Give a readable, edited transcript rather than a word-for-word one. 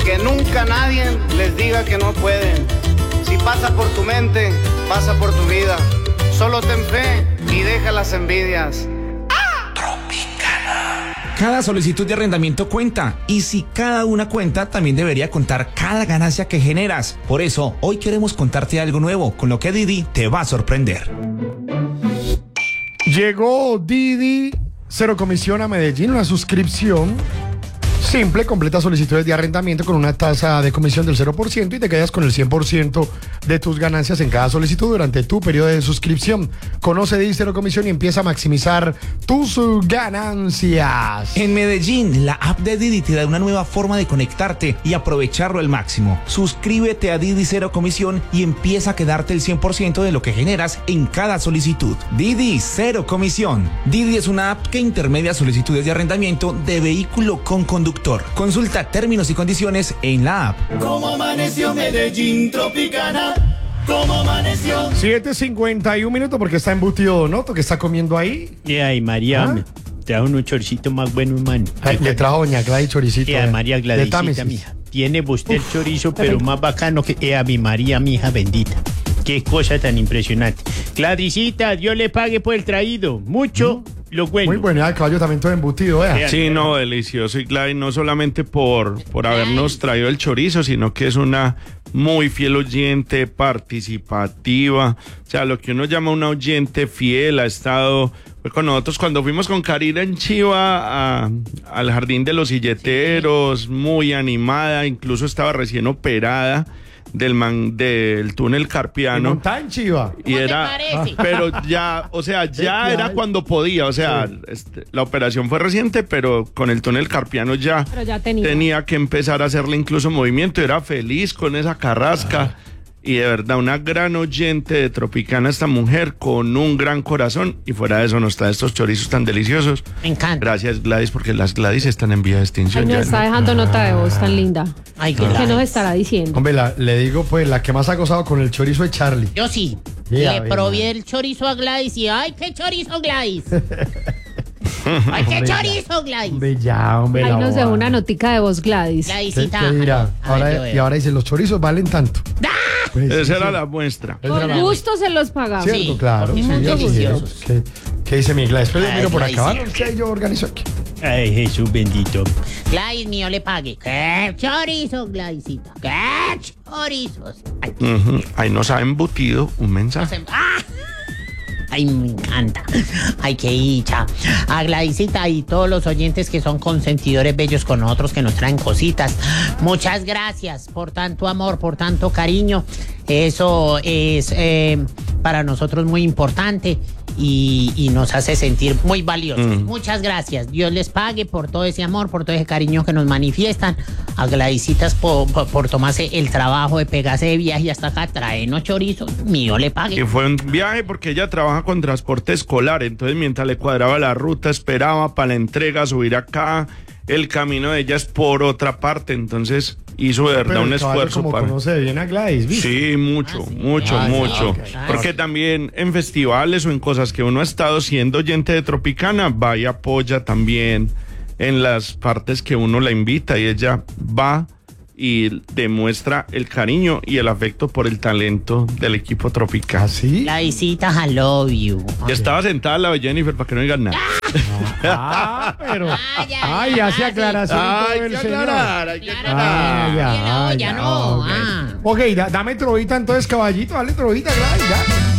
Que nunca nadie les diga que no pueden. Si pasa por tu mente, pasa por tu vida. Solo ten fe y deja las envidias. Cada solicitud de arrendamiento cuenta, y si cada una cuenta, también debería contar cada ganancia que generas. Por eso, hoy queremos contarte algo nuevo, con lo que Didi te va a sorprender. Llegó Didi, cero comisión a Medellín, una suscripción simple, completa solicitudes de arrendamiento con una tasa de comisión del 0% y te quedas con el 100% de tus ganancias en cada solicitud durante tu periodo de suscripción. Conoce Didi Cero Comisión y empieza a maximizar tus ganancias. En Medellín, la app de Didi te da una nueva forma de conectarte y aprovecharlo al máximo. Suscríbete a Didi Cero Comisión y empieza a quedarte el 100% de lo que generas en cada solicitud. Didi Cero Comisión. Didi es una app que intermedia solicitudes de arrendamiento de vehículo con conductor. Consulta términos y condiciones en la app. ¿Cómo amaneció Medellín Tropicana? ¿Cómo amaneció? 7:51 minutos porque está embutido Donoto, que está comiendo ahí. Ay, María, ¿Ah? trajo unos choricitos más buenos, man. Ay, le trajo doña Gladys choricito. María de Gladysita, Támesis. mija. Tiene usted el chorizo, pero más bacano que a mi María, mi hija bendita. Qué cosa tan impresionante. Gladysita, Dios le pague por el traído. Mucho, lo bueno. Muy bueno, el caballo también todo embutido, vea. Sí, no, delicioso. Y Gladys, no solamente por habernos traído el chorizo, sino que es una muy fiel oyente, participativa. O sea, lo que uno llama una oyente fiel, ha estado con nosotros cuando fuimos con Karina en Chiva al Jardín de los Silleteros, muy animada, incluso estaba recién operada del túnel carpiano. Montada en Chiva. Y era, pero ya, o sea, ya era cuando podía, o sea, la operación fue reciente, pero con el túnel carpiano ya tenía que empezar a hacerle incluso movimiento, era feliz con esa carrasca. Y de verdad, una gran oyente de Tropicana, esta mujer, con un gran corazón. Y fuera de eso nos trae estos chorizos tan deliciosos. Me encanta. Gracias, Gladys, porque las Gladys están en vía de extinción. Ay, nos está dejando nota de voz tan linda. Ay, ¿Qué nos estará diciendo? Hombre, le digo, pues, la que más ha gozado con el chorizo es Charlie. Yo sí. Ya, Le probé el chorizo a Gladys y ¡ay, qué chorizo, Gladys! ¡Ay, qué chorizo, Gladys! Hombre, ya, hombre. Ahí la nos dejó bobada. una notica de voz, Gladys. ¿Qué Gladysita. dirá? A ver, yo Y veo. ahora dice, los chorizos valen tanto. Pues, sí, Esa era sí. la muestra. Esa era Por la- gusto se los pagamos. ¿Cierto? Sí, Claro. porque son Sí, así es. deliciosos. ¿Qué dice mi Gladys? Pero yo Ay, miro por acá, Gladys. ¿vale? Sí, yo organizo aquí. Ay, Jesús bendito. Gladys mío le pague. ¡Qué chorizo, Gladysita! ¡Qué chorizos! Ay, Ahí nos ha embutido un mensaje. ¡ah! Ay, me encanta. Ay, qué dicha. A Gladysita y todos los oyentes que son consentidores bellos con nosotros, que nos traen cositas. Muchas gracias por tanto amor, por tanto cariño. Eso es para nosotros muy importante y nos hace sentir muy valiosos. Muchas gracias. Dios les pague por todo ese amor, por todo ese cariño que nos manifiestan. A Gladysita por tomarse el trabajo de pegarse de viaje hasta acá, traernos chorizos. Mío le pague. Y fue un viaje porque ella trabaja con transporte escolar, entonces mientras le cuadraba la ruta, esperaba para la entrega, subir acá. El camino de ella es por otra parte, entonces hizo de verdad Pero un el caballo esfuerzo como para... conoce bien a Gladys, ¿viste? Sí, mucho, mucho. ok. Porque también en festivales o en cosas que uno ha estado siendo oyente de Tropicana, va y apoya también en las partes que uno la invita y ella va y demuestra el cariño y el afecto por el talento del equipo Tropicana. ¿Ah, sí? Gladysita, I love you. Ya estaba sentada la de Jennifer para que no digan nada. Pero. ya, Ay, hace ya, aclaración. todo Hay el que señor. aclarar, hay que Claro. aclarar. Ya no, ok. ya no. Ok, dame trovita entonces, caballito, dale trovita, Gladys, ya.